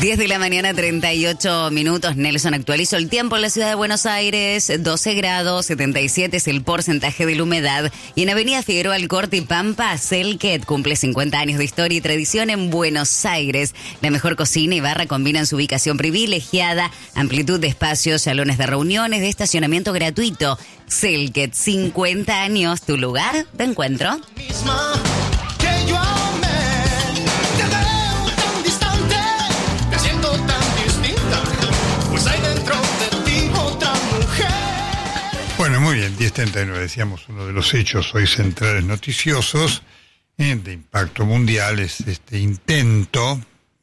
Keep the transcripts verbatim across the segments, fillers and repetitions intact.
diez de la mañana, treinta y ocho minutos. Nelson, actualizo el tiempo en la ciudad de Buenos Aires. doce grados, setenta y siete es el porcentaje de la humedad. Y en Avenida Figueroa Alcorte y Pampa, Selket cumple cincuenta años de historia y tradición en Buenos Aires. La mejor cocina y barra combinan su ubicación privilegiada, amplitud de espacios, salones de reuniones, de estacionamiento gratuito. Selket, cincuenta años, tu lugar de encuentro. Misma que yo amé, te veo tan distante, te siento tan distinta, pues hay dentro de ti otra mujer. Bueno, muy bien, diez treinta y nueve, decíamos, uno de los hechos hoy centrales noticiosos eh, de impacto mundial es este intento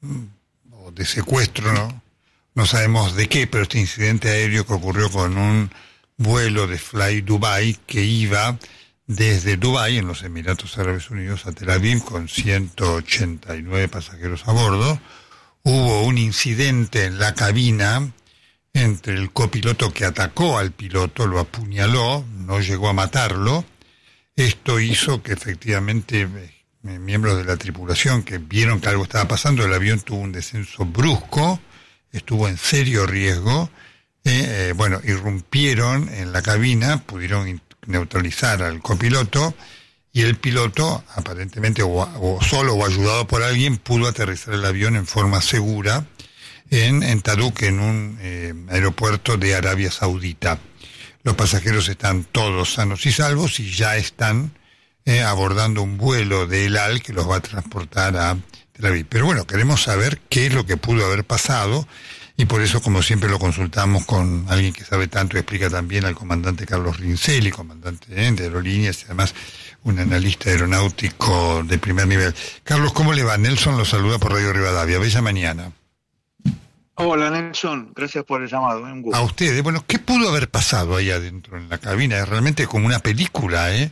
o de secuestro, ¿no? No sabemos de qué, pero este incidente aéreo que ocurrió con un vuelo de Fly Dubai que iba desde Dubái, en los Emiratos Árabes Unidos, a Tel Aviv, con ciento ochenta y nueve pasajeros a bordo. Hubo un incidente en la cabina entre el copiloto que atacó al piloto, lo apuñaló, no llegó a matarlo. Esto hizo que efectivamente eh, miembros de la tripulación que vieron que algo estaba pasando, el avión tuvo un descenso brusco, estuvo en serio riesgo. Eh, eh, bueno, irrumpieron en la cabina, pudieron neutralizar al copiloto y el piloto, aparentemente o, o solo o ayudado por alguien, pudo aterrizar el avión en forma segura en, en Taduk, en un eh, aeropuerto de Arabia Saudita. Los pasajeros están todos sanos y salvos y ya están eh, abordando un vuelo de El Al que los va a transportar a Tel Aviv. Pero bueno, queremos saber qué es lo que pudo haber pasado. Y por eso, como siempre, lo consultamos con alguien que sabe tanto y explica también, al comandante Carlos Rincelli, comandante eh, de aerolíneas y además un analista aeronáutico de primer nivel. Carlos, ¿cómo le va? Nelson lo saluda por Radio Rivadavia. Bella mañana. Hola, Nelson. Gracias por el llamado. Un gusto. A ustedes. Bueno, ¿qué pudo haber pasado ahí adentro en la cabina? Es realmente como una película, ¿eh?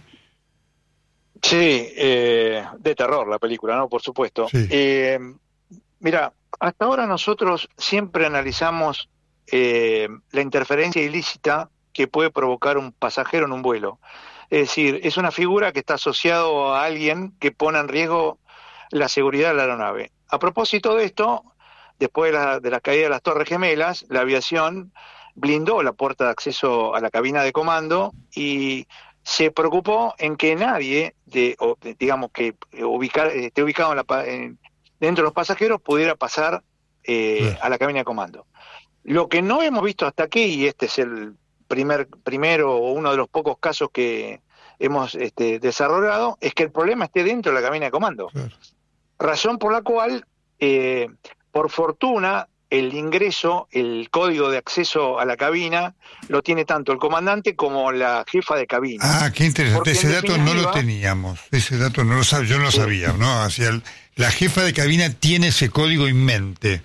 Sí, eh, de terror la película, ¿no? Por supuesto. Sí. Eh, mira, hasta ahora nosotros siempre analizamos eh, la interferencia ilícita que puede provocar un pasajero en un vuelo. Es decir, es una figura que está asociado a alguien que pone en riesgo la seguridad de la aeronave. A propósito de esto, después de la, de la caída de las Torres Gemelas, la aviación blindó la puerta de acceso a la cabina de comando y se preocupó en que nadie, de, o, de, digamos, que ubicar, esté ubicado en la, en, dentro de los pasajeros pudiera pasar eh, sí. a la cabina de comando. Lo que no hemos visto hasta aquí, y este es el primer primero o uno de los pocos casos que hemos este, desarrollado, es que el problema esté dentro de la cabina de comando. Sí. Razón por la cual, eh, por fortuna, el ingreso, el código de acceso a la cabina, lo tiene tanto el comandante como la jefa de cabina. Ah, qué interesante. Porque ese dato no lo teníamos. Ese dato no lo sabía, yo no lo sí. sabía, ¿no? Hacia el, la jefa de cabina tiene ese código en mente.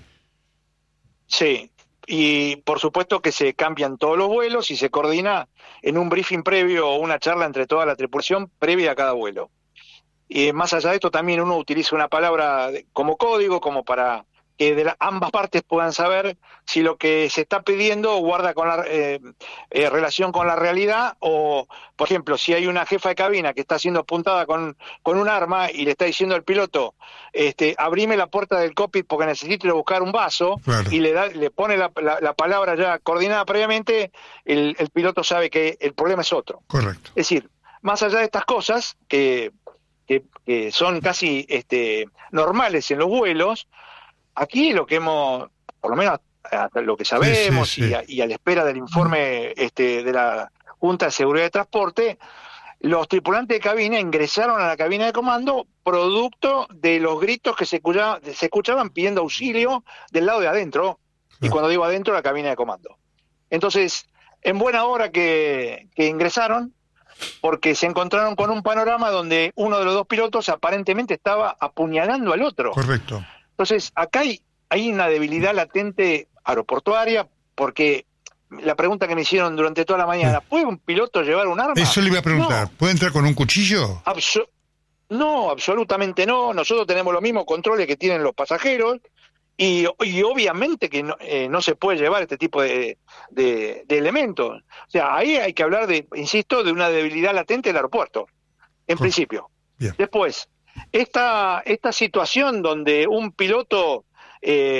Sí, y por supuesto que se cambian todos los vuelos y se coordina en un briefing previo o una charla entre toda la tripulación previa a cada vuelo. Y más allá de esto también uno utiliza una palabra como código, como para que de la, ambas partes puedan saber si lo que se está pidiendo guarda con la eh, eh, relación con la realidad, o por ejemplo si hay una jefa de cabina que está siendo apuntada con, con un arma y le está diciendo al piloto este, abrime la puerta del cockpit porque necesito ir a buscar un vaso, claro. y le da, le pone la, la, la palabra ya coordinada previamente, el, el piloto sabe que el problema es otro. Correcto. Es decir, más allá de estas cosas que, que, que son casi este, normales en los vuelos, aquí lo que hemos, por lo menos hasta lo que sabemos, sí, sí, sí. Y, a, y a la espera del informe este, de la Junta de Seguridad de Transporte, los tripulantes de cabina ingresaron a la cabina de comando producto de los gritos que se escuchaban, se escuchaban pidiendo auxilio del lado de adentro, sí. Y cuando digo adentro, la cabina de comando. Entonces, en buena hora que, que ingresaron, porque se encontraron con un panorama donde uno de los dos pilotos aparentemente estaba apuñalando al otro. Correcto. Entonces, acá hay, hay una debilidad latente aeroportuaria, porque la pregunta que me hicieron durante toda la mañana, ¿puede un piloto llevar un arma? Eso le iba a preguntar, no. ¿Puede entrar con un cuchillo? Abso- no, absolutamente no. Nosotros tenemos los mismos controles que tienen los pasajeros, y, y obviamente que no, eh, no se puede llevar este tipo de, de, de elementos. O sea, ahí hay que hablar, de, insisto, de una debilidad latente del aeropuerto, en Con... principio. Bien. Después, Esta, esta situación donde un piloto, eh,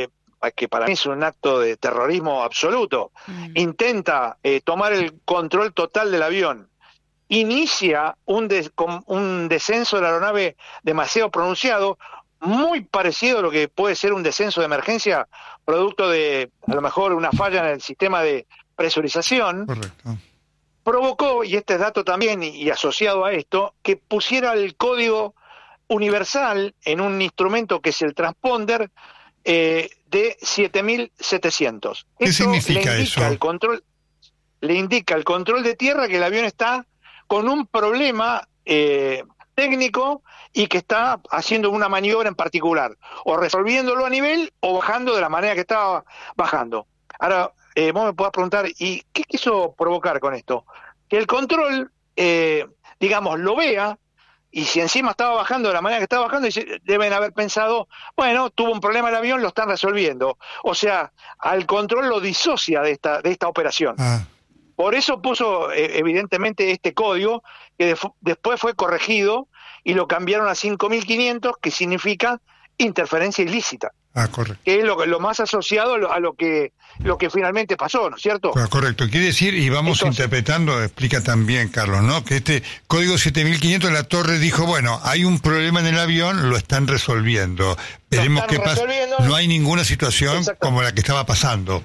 que para mí es un acto de terrorismo absoluto, mm. intenta eh, tomar el control total del avión, inicia un, de, un descenso de la aeronave demasiado pronunciado, muy parecido a lo que puede ser un descenso de emergencia, producto de, a lo mejor, una falla en el sistema de presurización. Correcto. Provocó, y este es dato también, y, y asociado a esto, que pusiera el código universal en un instrumento que es el transponder eh, de siete mil setecientos. ¿Qué Esto significa le indica eso? El control, le indica el control de tierra que el avión está con un problema eh, técnico y que está haciendo una maniobra en particular, o resolviéndolo a nivel o bajando de la manera que estaba bajando. Ahora, eh, vos me podés preguntar, ¿y qué quiso provocar con esto? Que el control, eh, digamos, lo vea, y si encima estaba bajando de la manera que estaba bajando, deben haber pensado, bueno, tuvo un problema el avión, lo están resolviendo. O sea, al control lo disocia de esta, de esta operación. Ah. Por eso puso eh, evidentemente este código, que de, después fue corregido y lo cambiaron a cinco mil quinientos, que significa interferencia ilícita. Ah, correcto. Que es lo, lo más asociado a lo, a lo que lo que finalmente pasó, ¿no es cierto? Ah, correcto. Quiere decir, y vamos Entonces, interpretando, explica también, Carlos, ¿no? Que este código siete mil quinientos, la torre dijo, bueno, hay un problema en el avión, lo están resolviendo. Veremos qué pasa. No hay ninguna situación como la que estaba pasando.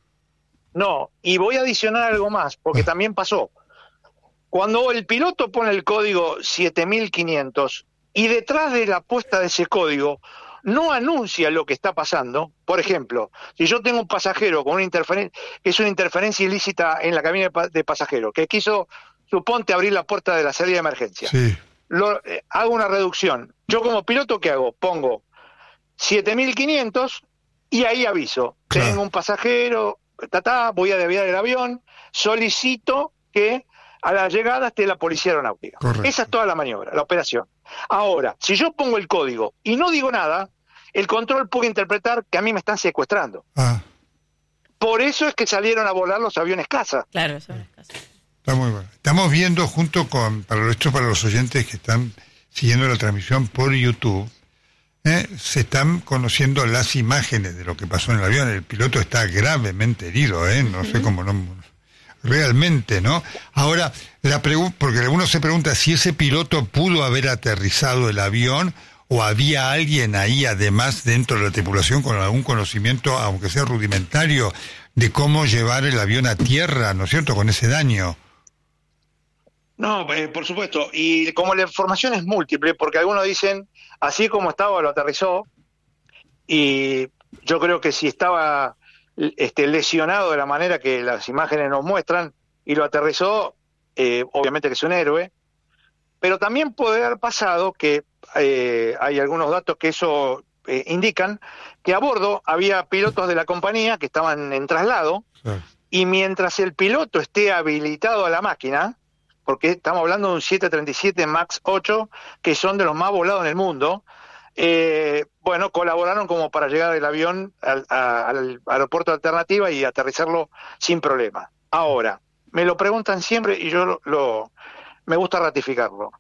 No, y voy a adicionar algo más, porque también pasó. Cuando el piloto pone el código siete mil quinientos y detrás de la puesta de ese código no anuncia lo que está pasando, por ejemplo, si yo tengo un pasajero con una interferencia, que es una interferencia ilícita en la cabina de pasajero, que quiso, suponte, abrir la puerta de la salida de emergencia, sí. Lo, eh, hago una reducción. Yo como piloto, ¿qué hago? Pongo siete mil quinientos y ahí aviso. Claro. Tengo un pasajero, tatá, voy a desviar el avión, solicito que a la llegada esté la policía aeronáutica. Correcto. Esa es toda la maniobra, la operación. Ahora, si yo pongo el código y no digo nada, el control puede interpretar que a mí me están secuestrando. Ah. Por eso es que salieron a volar los aviones caza. Claro, los aviones caza. Está muy bueno. Estamos viendo junto con, para esto para los oyentes que están siguiendo la transmisión por YouTube, ¿eh? se están conociendo las imágenes de lo que pasó en el avión. El piloto está gravemente herido, ¿eh? No uh-huh. sé cómo no... Realmente, ¿no? Ahora, la pregu- porque alguno se pregunta si ese piloto pudo haber aterrizado el avión o había alguien ahí, además, dentro de la tripulación con algún conocimiento, aunque sea rudimentario, de cómo llevar el avión a tierra, ¿no es cierto?, con ese daño. No, eh, por supuesto. Y como la información es múltiple, porque algunos dicen, así como estaba, lo aterrizó, y yo creo que si estaba... Este, lesionado de la manera que las imágenes nos muestran y lo aterrizó, eh, obviamente que es un héroe, pero también puede haber pasado que eh, hay algunos datos que eso eh, indican que a bordo había pilotos de la compañía que estaban en traslado, sí. Y mientras el piloto esté habilitado a la máquina, porque estamos hablando de un siete treinta y siete MAX ocho, que son de los más volados en el mundo, Eh, bueno, colaboraron como para llegar el avión al, a, al aeropuerto de alternativa y aterrizarlo sin problema. Ahora, me lo preguntan siempre y yo lo, lo me gusta ratificarlo.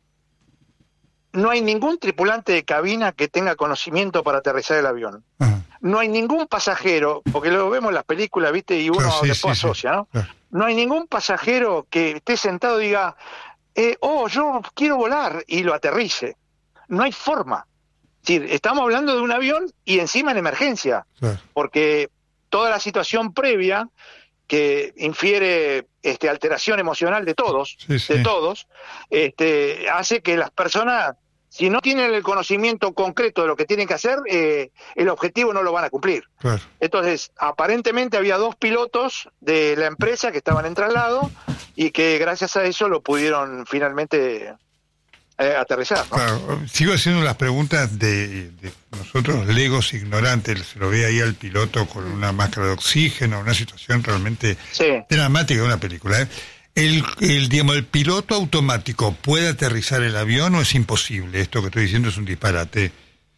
No hay ningún tripulante de cabina que tenga conocimiento para aterrizar el avión. Uh-huh. No hay ningún pasajero, porque lo vemos en las películas, ¿viste? Y uno claro, sí, después sí, asocia, sí. ¿no? Claro. No hay ningún pasajero que esté sentado y diga, eh, oh, yo quiero volar, y lo aterrice. No hay forma. Es decir, estamos hablando de un avión y encima en emergencia, sí. Porque toda la situación previa que infiere este, alteración emocional de todos, sí, sí. de todos, este, hace que las personas, si no tienen el conocimiento concreto de lo que tienen que hacer, eh, el objetivo no lo van a cumplir. Claro. Entonces, aparentemente había dos pilotos de la empresa que estaban en traslado y que gracias a eso lo pudieron finalmente... Eh, aterrizar, ¿no? Claro, sigo haciendo las preguntas de, de nosotros, legos ignorantes. Se lo ve ahí al piloto con una máscara de oxígeno, una situación realmente sí. dramática de una película. ¿eh? El, el, digamos, ¿El piloto automático puede aterrizar el avión o es imposible? Esto que estoy diciendo es un disparate.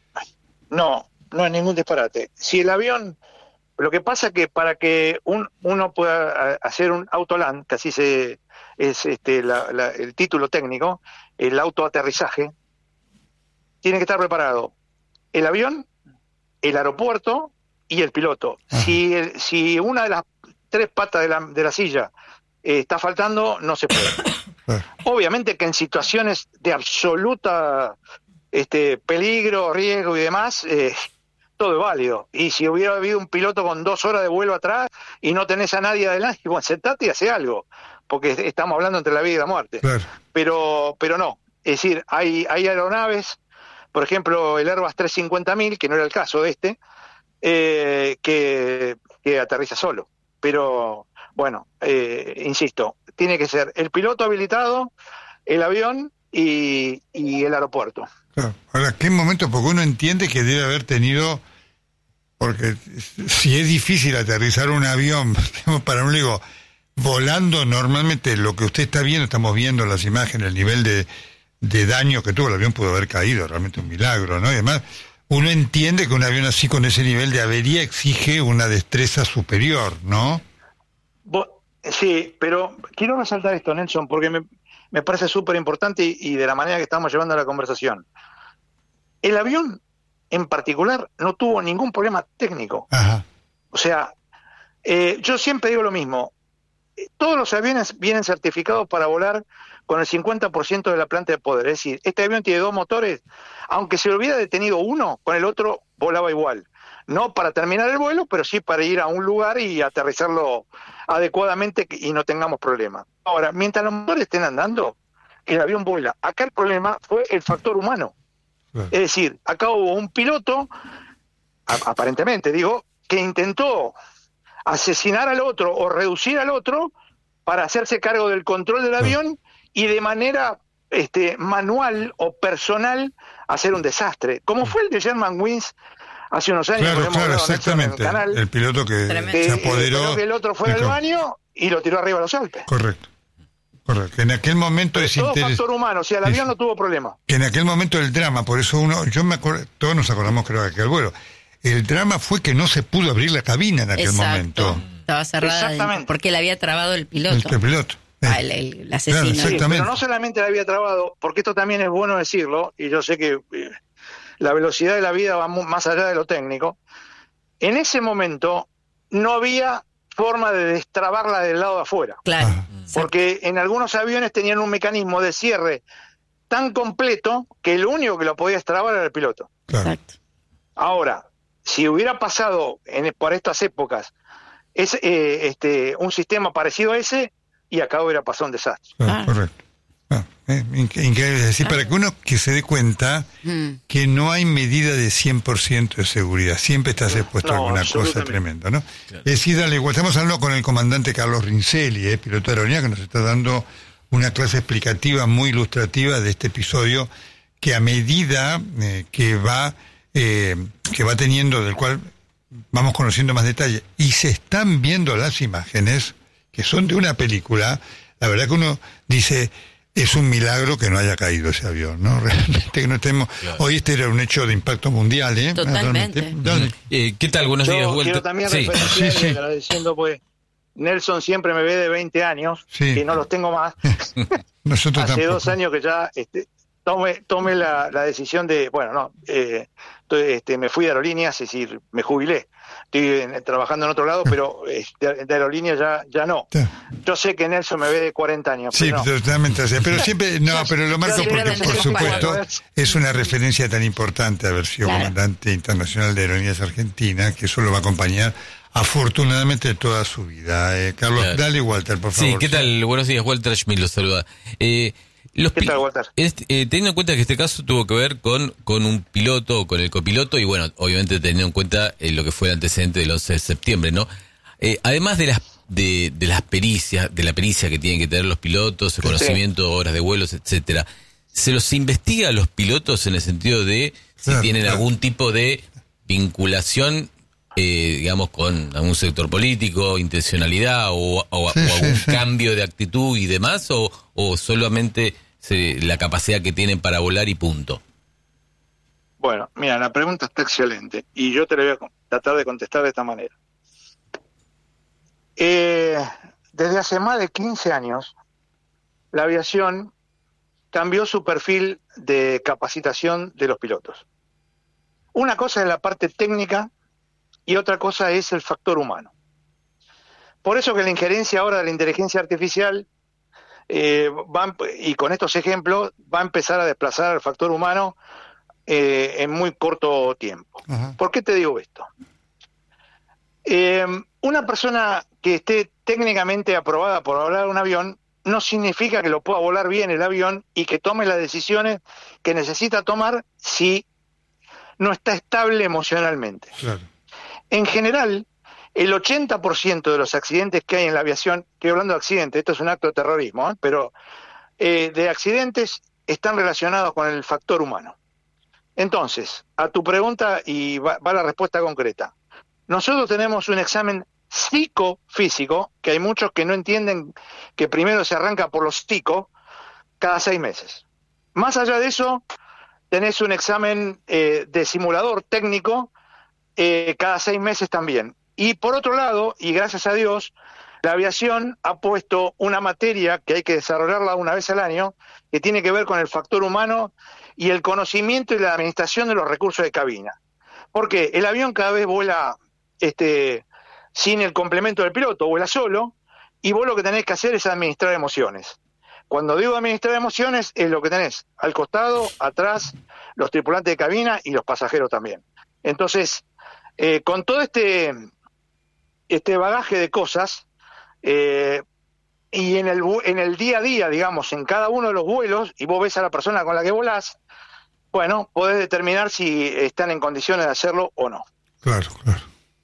No, no es ningún disparate. Si el avión... Lo que pasa es que para que un, uno pueda hacer un autoland, que así se, es este, la, la, el título técnico, el autoaterrizaje, tiene que estar preparado el avión, el aeropuerto y el piloto. Ajá. Si el- si una de las tres patas de la, de la silla eh, está faltando, no se puede. Claro. Obviamente que en situaciones de absoluta este, peligro, riesgo y demás, eh, todo es válido. Y si hubiera habido un piloto con dos horas de vuelo atrás y no tenés a nadie adelante, bueno, sentate y hace algo, porque estamos hablando entre la vida y la muerte. Claro. Pero, pero no. Es decir, hay, hay aeronaves, por ejemplo, el Airbus trescientos cincuenta mil, que no era el caso de este, eh, que, que aterriza solo. Pero, bueno, eh, insisto, tiene que ser el piloto habilitado, el avión y, y el aeropuerto. Claro. Ahora, ¿qué momento? Porque uno entiende que debe haber tenido, porque si es difícil aterrizar un avión, digamos, para un digo, volando normalmente, lo que usted está viendo, estamos viendo las imágenes, el nivel de, de daño que tuvo el avión pudo haber caído, realmente un milagro, ¿no? Y además, uno entiende que un avión así con ese nivel de avería exige una destreza superior, ¿no? Bo- Sí, pero quiero resaltar esto, Nelson, porque me, me parece súper importante y, y de la manera que estamos llevando la conversación. El avión, en particular, no tuvo ningún problema técnico. Ajá. O sea, eh, yo siempre digo lo mismo. Eh, Todos los aviones vienen certificados para volar con el cincuenta por ciento de la planta de poder. Es decir, este avión tiene dos motores. Aunque se hubiera detenido uno, con el otro volaba igual. No para terminar el vuelo, pero sí para ir a un lugar y aterrizarlo adecuadamente y no tengamos problemas. Ahora, mientras los motores estén andando, el avión vuela. Acá el problema fue el factor humano. Claro. Es decir, acá hubo un piloto, a- aparentemente digo, que intentó asesinar al otro o reducir al otro para hacerse cargo del control del avión y de manera este, manual o personal hacer un desastre, como fue el de Germanwings hace unos años. Claro, que hemos claro, hablado, Nelson, en el exactamente. canal, El piloto que Tremendo. que, se eh, apoderó. esperó que el otro fuera al de- baño y lo tiró arriba a los Alpes. Correcto. Correcto. Que en aquel momento es Todo interes- factor humano, o sea, el es- avión no tuvo problema. que en aquel momento el drama, por eso uno, yo me acuerdo, todos nos acordamos creo que aquel vuelo, el drama fue que no se pudo abrir la cabina en aquel Exacto. momento. Estaba cerrada Exactamente. porque le había trabado el El, piloto. el piloto. Eh, Ah, el, el- el asesino. Claro, Sí, exactamente. pero no solamente la había trabado, porque esto también es bueno decirlo, y yo sé que eh, la velocidad de la vida va mu- más allá de lo técnico. En ese momento no había forma de destrabarla del lado de afuera, Claro. Ajá. Exacto. porque en algunos aviones tenían un mecanismo de cierre tan completo que el único que lo podía destrabar era el piloto. Claro. Exacto. Ahora, si hubiera pasado en, por estas épocas es, eh, este, un sistema parecido a ese, y acá hubiera pasado un desastre. Claro, Ah. correcto. Ah, eh, inc- increíble. Es decir, para que uno que se dé cuenta Mm. que no hay medida de cien por ciento de seguridad, siempre estás expuesto a No, alguna cosa absolutamente. tremenda, ¿no? Es decir, dale, igual estamos hablando con el comandante Carlos Rincelli, eh, piloto de aerolínea, que nos está dando una clase explicativa muy ilustrativa de este episodio, que a medida eh, que va eh, que va teniendo, del cual vamos conociendo más detalles, y se están viendo las imágenes, que son de una película, la verdad que uno dice, es un milagro que no haya caído ese avión, ¿no? Realmente que no estemos... Claro. Hoy este era un hecho de impacto mundial, ¿eh? Totalmente. Realmente. Dale. Eh, ¿Qué tal? Buenos días, Yo Walter. quiero también Sí. referenciar Sí, sí. y agradeciendo, pues Nelson siempre me ve de veinte años, Sí. que no los tengo más. Nosotros Hace tampoco. dos años que ya este, tome, tome la, la decisión de, bueno, no, eh, estoy- este, me fui de aerolíneas, es decir, me jubilé. Estoy en- trabajando en otro lado, pero eh, de, de aerolíneas ya, ya no. Sí. Yo sé que Nelson me ve de cuarenta años, Sí, pero no. totalmente así. Pero siempre, no, pero lo marco ya porque, sé, por ya sé supuesto, cuál. es una referencia tan importante haber sido Claro. comandante internacional de Aerolíneas Argentina, que eso lo va a acompañar afortunadamente toda su vida. Eh, Carlos, Claro. dale, Walter, por favor. Sí, ¿qué tal? Buenos días, Walter Schmidt los saluda. Eh, los ¿Qué pi- tal, Walter? este, eh, teniendo en cuenta que este caso tuvo que ver con, con un piloto o con el copiloto, y bueno, obviamente teniendo en cuenta eh, lo que fue el antecedente del once de septiembre, ¿no? Eh, además de las de, de las pericias, de la pericia que tienen que tener los pilotos, el conocimiento, horas de vuelos, etcétera, ¿se los investiga a los pilotos en el sentido de si Claro, tienen claro. algún tipo de vinculación, eh, digamos, con algún sector político, intencionalidad o, o- Sí, o sí, algún sí. cambio de actitud y demás, o, o solamente se- la capacidad que tienen para volar y punto? Bueno, mira, la pregunta está excelente y yo te la voy a con- tratar de contestar de esta manera. Eh, desde hace más de quince años, la aviación cambió su perfil de capacitación de los pilotos. Una cosa es la parte técnica y otra cosa es el factor humano. Por eso que la injerencia ahora de la inteligencia artificial, eh, va, y con estos ejemplos, va a empezar a desplazar al factor humano eh, en muy corto tiempo. Ajá. ¿Por qué te digo esto? Eh, una persona que esté técnicamente aprobada por volar un avión no significa que lo pueda volar bien el avión y que tome las decisiones que necesita tomar si no está estable emocionalmente. Claro. En general, el ochenta por ciento de los accidentes que hay en la aviación, estoy hablando de accidentes, esto es un acto de terrorismo, ¿eh? pero eh, de accidentes están relacionados con el factor humano. Entonces, a tu pregunta, y va, va la respuesta concreta. Nosotros tenemos un examen psicofísico, que hay muchos que no entienden que primero se arranca por los psico, cada seis meses. Más allá de eso, tenés un examen eh, de simulador técnico eh, cada seis meses también. Y por otro lado, y gracias a Dios, la aviación ha puesto una materia que hay que desarrollarla una vez al año, que tiene que ver con el factor humano y el conocimiento y la administración de los recursos de cabina. Porque el avión cada vez vuela este, sin el complemento del piloto, vuela solo, y vos lo que tenés que hacer es administrar emociones. Cuando digo administrar emociones, es lo que tenés al costado, atrás, los tripulantes de cabina y los pasajeros también. Entonces, eh, con todo este, este bagaje de cosas, eh, y en el, en el día a día, digamos, en cada uno de los vuelos, y vos ves a la persona con la que volás, bueno, podés determinar si están en condiciones de hacerlo o no. Claro, claro.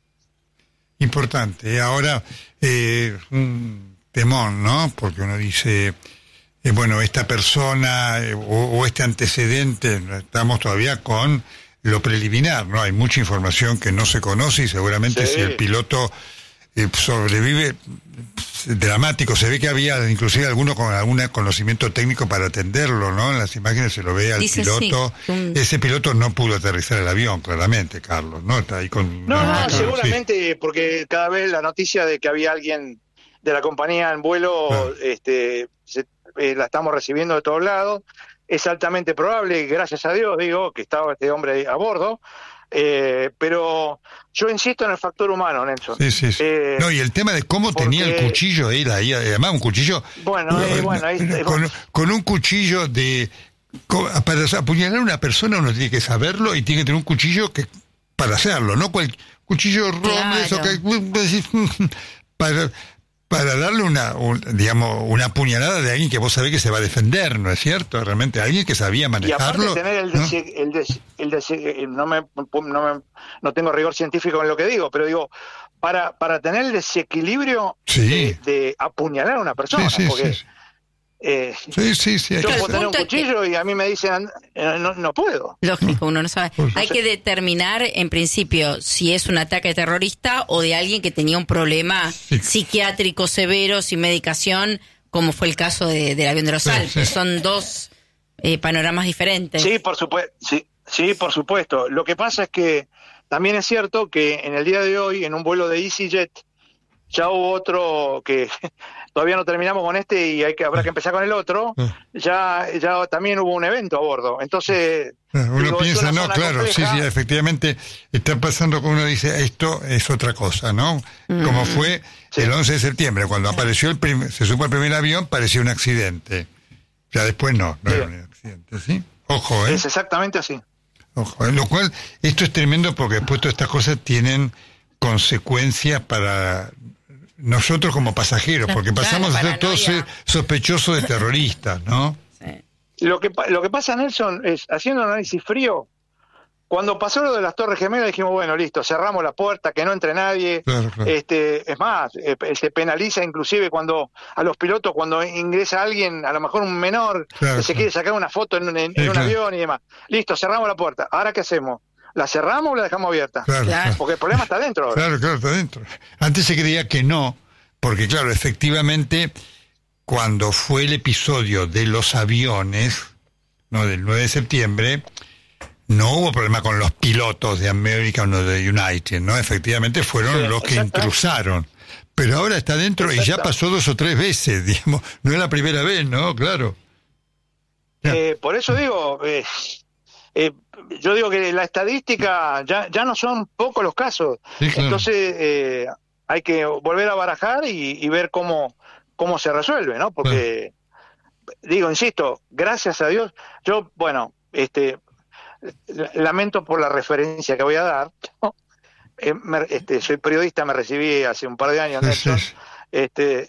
Importante. Ahora, eh, un temón, ¿no? Porque uno dice, eh, bueno, esta persona eh, o, o este antecedente, estamos todavía con lo preliminar, ¿no? Hay mucha información que no se conoce y seguramente Sí. si el piloto eh, sobrevive, dramático. Se ve que había inclusive alguno con algún conocimiento técnico para atenderlo, ¿no? En las imágenes se lo ve al Dice, piloto. sí, un- Ese piloto no pudo aterrizar el avión, claramente, Carlos, ¿no? Está ahí con... No, no, claro, sí. seguramente, porque cada vez la noticia de que había alguien de la compañía en vuelo, Claro. este, se- eh, la estamos recibiendo de todos lados. Es altamente probable, gracias a Dios, digo, que estaba este hombre a bordo. Eh, pero yo insisto en el factor humano, Nelson. Sí, sí, sí. Eh, No, y el tema de cómo porque- tenía el cuchillo él ahí, además un cuchillo... Bueno, eh, bueno, ahí está. con, con un cuchillo de... co- Para apuñalar a una persona uno tiene que saberlo y tiene que tener un cuchillo que para hacerlo, no cual cuchillo rom, Claro. eso que... Para, para darle una, un- digamos, una puñalada de alguien que vos sabés que se va a defender, ¿no es cierto? Realmente alguien que sabía Y aparte manejarlo. tener el, ¿no? dese- el, des- el dese- eh, no me, no me no tengo rigor científico en lo que digo, pero digo, para para tener el desequilibrio Sí. de, de apuñalar a una persona, Sí, sí, porque sí. eh, Sí, sí, sí. hay yo que puedo hacer- tener un punto es que- cuchillo y a mí me dicen eh, no, no puedo. Lógico, uno no sabe. Por Hay que determinar, en principio, si es un ataque terrorista o de alguien que tenía un problema Sí. psiquiátrico severo, sin medicación, como fue el caso de, del avión de los Sí, Alpes. sí. Son dos eh, panoramas diferentes. Sí, por supuesto, sí, sí, por supuesto. Lo que pasa es que también es cierto que en el día de hoy, en un vuelo de EasyJet, ya hubo otro que todavía no terminamos con este y hay que habrá que empezar con el otro. Ya, ya también hubo un evento a bordo. Entonces, Uno digo, es piensa, una no, zona claro, compleja. sí, sí, efectivamente está pasando que uno dice, esto es otra cosa, ¿no? Como fue Sí. el once de septiembre, cuando apareció el prim- se supo el primer avión, parecía un accidente. Ya después no, no Sí. era un accidente, ¿sí? Ojo, ¿eh? Es exactamente así. Ojo, ¿eh? Lo cual, esto es tremendo porque después todas estas cosas tienen consecuencias para nosotros como pasajeros, Claro, porque pasamos claro, a ser todos paranoia. ser sospechosos de terroristas, ¿no? Sí. Lo que, pa- lo que pasa, Nelson, es, haciendo un análisis frío, cuando pasó lo de las Torres Gemelas dijimos, bueno, listo, cerramos la puerta, que no entre nadie. Claro, claro. Este, es más, eh, se penaliza inclusive cuando a los pilotos, cuando ingresa alguien, a lo mejor un menor, Claro, que se claro. quiere sacar una foto en, un- en- Sí, en un claro. avión y demás. Listo, cerramos la puerta. ¿Ahora qué hacemos? ¿La cerramos o la dejamos abierta? Claro, Claro. claro. Porque el problema está dentro ahora. Claro, claro, está dentro. Antes se creía que no, porque claro, efectivamente, cuando fue el episodio de los aviones, no, del nueve de septiembre, no hubo problema con los pilotos de American o de United, ¿no? Efectivamente fueron Sí, los que exacto. intrusaron. Pero ahora está dentro y ya Exacto. pasó dos o tres veces, digamos. No es la primera vez, ¿no? Claro. Ya. Eh, por eso digo, eh, eh, yo digo que la estadística ya, ya no son pocos los casos. Sí, claro. Entonces eh, hay que volver a barajar y, y ver cómo, cómo se resuelve, ¿no? Porque, digo, insisto, gracias a Dios, yo, bueno, este, lamento por la referencia que voy a dar, ¿no? Eh, me, este, soy periodista, me recibí hace un par de años, Nelson. Sí, sí. Este,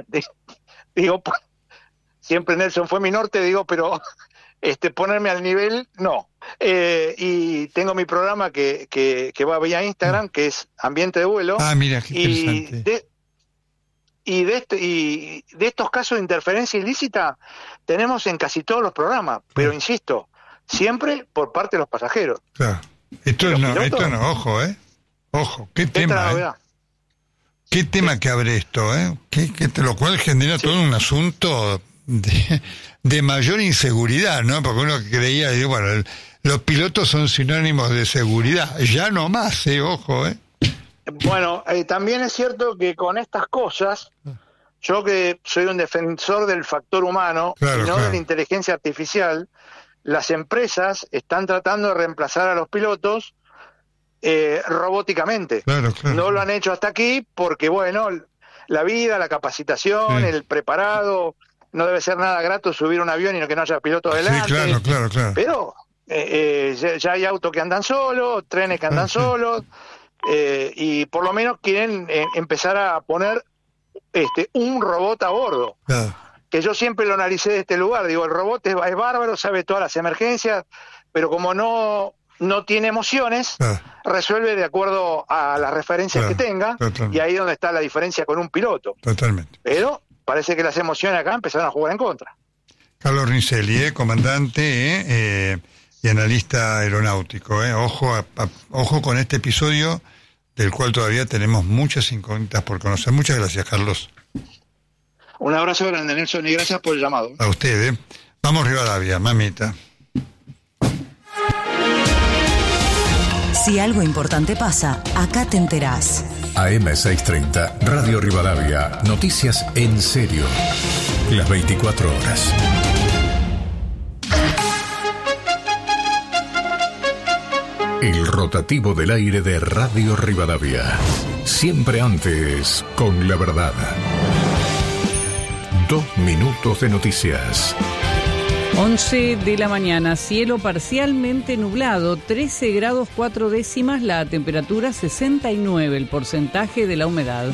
digo, siempre Nelson fue mi norte, digo, pero este, ponerme al nivel, no. Eh, y tengo mi programa que, que, que va vía Instagram, que es Ambiente de Vuelo. Ah, mira, qué y interesante. de, y, de este, y de estos casos de interferencia ilícita tenemos en casi todos los programas, pero insisto, siempre por parte de los pasajeros. Claro. Esto Los no, pilotos, esto no, ojo, ¿eh? Ojo, qué esta es la tema, ¿eh? novedad. Qué tema que abre esto, ¿eh? Que, que, lo cual genera Sí. todo un asunto de, de mayor inseguridad, ¿no? Porque uno creía, digo, bueno, el, los pilotos son sinónimos de seguridad. Ya no más, ¿eh? Ojo, ¿eh? Bueno, eh, también es cierto que con estas cosas, yo que soy un defensor del factor humano Claro, y no claro. de la inteligencia artificial, las empresas están tratando de reemplazar a los pilotos eh, robóticamente. Claro, claro. No lo han hecho hasta aquí porque, bueno, la vida, la capacitación, Sí. el preparado, no debe ser nada grato subir un avión y que no haya piloto Sí, delante. claro, claro, claro. Pero eh, eh, ya, ya hay autos que andan solos, trenes que andan Ah, sí. solos, eh, y por lo menos quieren eh, empezar a poner este un robot a bordo. Claro. Que yo siempre lo analicé de este lugar. Digo, el robot es, es bárbaro, sabe todas las emergencias, pero como no, no tiene emociones, Claro. resuelve de acuerdo a las referencias Claro, que tenga, totalmente. y ahí es donde está la diferencia con un piloto. Totalmente. Pero parece que las emociones acá empezaron a jugar en contra. Carlos Rincelli, ¿eh? Comandante ¿eh? Eh, y analista aeronáutico. ¿eh? Ojo, a, a, ojo con este episodio, del cual todavía tenemos muchas incógnitas por conocer. Muchas gracias, Carlos. Un abrazo grande, Nelson, y gracias por el llamado. A usted, ¿eh? Vamos Rivadavia, mamita. Si algo importante pasa, acá te enterás. A M seiscientos treinta, Radio Rivadavia. Noticias en serio. Las veinticuatro horas. El rotativo del aire de Radio Rivadavia. Siempre antes, con la verdad. Dos minutos de noticias. once de la mañana, cielo parcialmente nublado, trece grados cuatro décimas, la temperatura sesenta y nueve, el porcentaje de la humedad.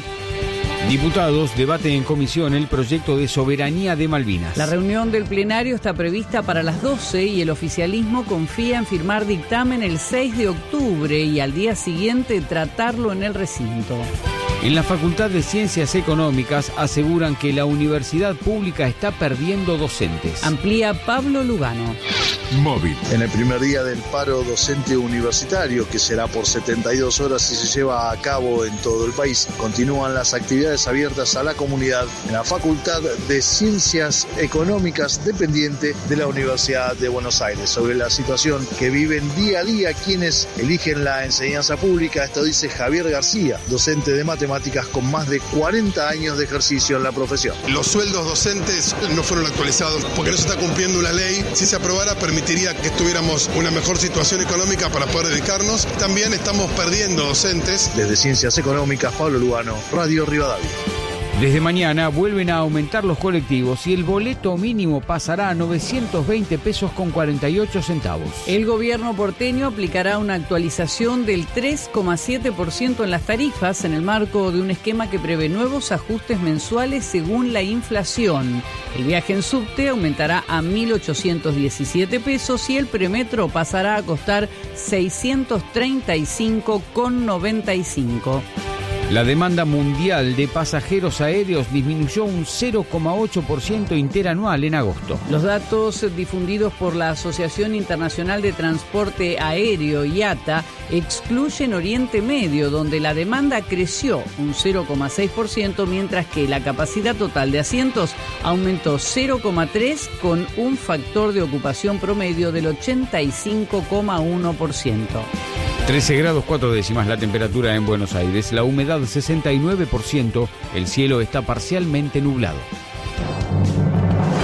Diputados debaten en comisión el proyecto de soberanía de Malvinas. La reunión del plenario está prevista para las doce y el oficialismo confía en firmar dictamen el seis de octubre y al día siguiente tratarlo en el recinto. En la Facultad de Ciencias Económicas aseguran que la universidad pública está perdiendo docentes. Amplía Pablo Lugano. Móvil. En el primer día del paro docente universitario, que será por setenta y dos horas y se lleva a cabo en todo el país, continúan las actividades abiertas a la comunidad en la Facultad de Ciencias Económicas dependiente de la Universidad de Buenos Aires. Sobre la situación que viven día a día quienes eligen la enseñanza pública, esto dice Javier García, docente de matemáticas con más de cuarenta años de ejercicio en la profesión. Los sueldos docentes no fueron actualizados porque no se está cumpliendo una ley. Si se aprobara, permitiría que tuviéramos una mejor situación económica para poder dedicarnos. También estamos perdiendo docentes. Desde Ciencias Económicas, Pablo Lugano, Radio Rivadavia. Desde mañana vuelven a aumentar los colectivos y el boleto mínimo pasará a novecientos veinte pesos con cuarenta y ocho centavos. El gobierno porteño aplicará una actualización del tres coma siete por ciento en las tarifas en el marco de un esquema que prevé nuevos ajustes mensuales según la inflación. El viaje en subte aumentará a mil ochocientos diecisiete pesos y el premetro pasará a costar seiscientos treinta y cinco con noventa y cinco. La demanda mundial de pasajeros aéreos disminuyó un cero coma ocho por ciento interanual en agosto. Los datos difundidos por la Asociación Internacional de Transporte Aéreo, I A T A, excluyen Oriente Medio, donde la demanda creció un cero coma seis por ciento, mientras que la capacidad total de asientos aumentó cero coma tres por ciento con un factor de ocupación promedio del ochenta y cinco coma uno por ciento. trece grados cuatro décimas la temperatura en Buenos Aires, la humedad sesenta y nueve por ciento, el cielo está parcialmente nublado.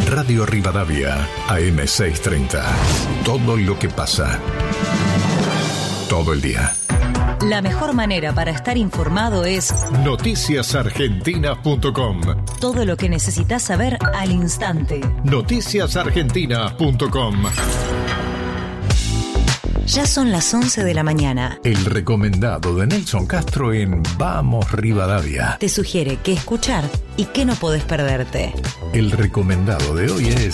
Radio Rivadavia, A M seiscientos treinta. Todo lo que pasa. Todo el día. La mejor manera para estar informado es noticias argentinas punto com. todo lo que necesitas saber al instante. noticias argentinas punto com. Ya son las once de la mañana. El recomendado de Nelson Castro en Vamos Rivadavia. Te sugiere qué escuchar y qué no podés perderte. El recomendado de hoy es